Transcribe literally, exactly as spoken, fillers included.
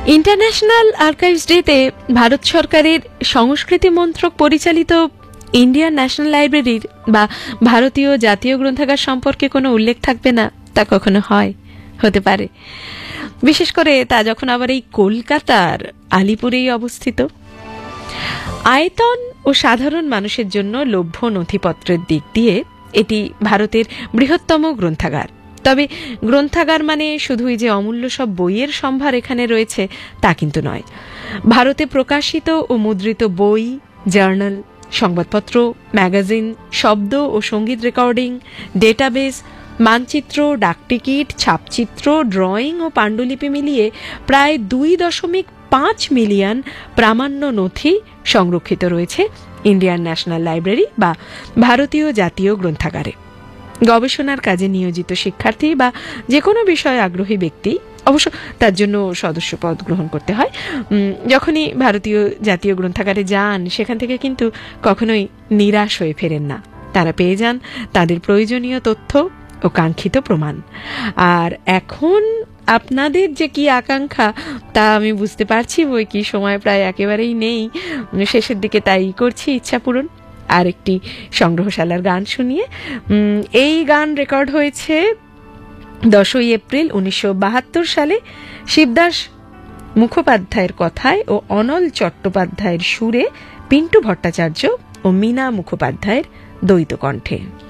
International archives ডেতে ভারত সরকারের সংস্কৃতি মন্ত্রক পরিচালিত ইন্ডিয়ান ন্যাশনাল লাইব্রেরির বা ভারতীয় জাতীয় গ্রন্থাগার সম্পর্কে কোনো উল্লেখ থাকবে না তা কখনো হয়, হতে পারে। বিশেষ করে তা যখন আবার এই কলকাতার আলিপুরেই অবস্থিত। আয়তন ও সাধারণ মানুষের জন্য লভ্য নথিপত্রের দিক দিয়ে এটি ভারতের বৃহত্তম গ্রন্থাগার। তবে গ্রন্থাগার মানে শুধুই যে অমূল্য সব বইয়ের সম্ভার এখানে রয়েছে তা কিন্তু নয়। ভারতে প্রকাশিত ও মুদ্রিত বই, জার্নাল, সংবাদপত্র, ম্যাগাজিন, শব্দ ও সঙ্গীত রেকর্ডিং, ডেটাবেস, মানচিত্র, ডাকটিকিট, ছাপচিত্র, ড্রয়িং ও পাণ্ডুলিপি মিলিয়ে প্রায় দুই দশমিক পাঁচ মিলিয়ন প্রামাণ্য নথি সংরক্ষিত রয়েছে ইন্ডিয়ান ন্যাশনাল লাইব্রেরি বা ভারতীয় জাতীয় গ্রন্থাগারে। গবেষণার কাজে নিয়োজিত শিক্ষার্থী বা যে কোনো বিষয়ে আগ্রহী ব্যক্তি, অবশ্য তার জন্য সদস্যপদ গ্রহণ করতে হয়, যখনই ভারতীয় জাতীয় গ্রন্থাগারে যান সেখান থেকে কিন্তু কখনোই নিরাশ হয়ে ফেরেন না। তারা পেয়ে যান তাদের প্রয়োজনীয় তথ্য ও কাঙ্ক্ষিত প্রমাণ। আর এখন আপনাদের যে কি আকাঙ্ক্ষা তা আমি বুঝতে পারছি, বই কি সময় প্রায় একেবারেই নেই, শেষের দিকে তাই করছি ইচ্ছা পূরণ। আর একটি সংগ্রহশালার গান শুনিয়ে। এই গান রেকর্ড হয়েছে দশই এপ্রিল উনিশশো বাহাত্তর সালে শিবদাস মুখোপাধ্যায়ের কথায় ও অনল চট্টোপাধ্যায়ের সুরে পিন্টু ভট্টাচার্য ও মীনা মুখোপাধ্যায়ের দ্বৈত কণ্ঠে।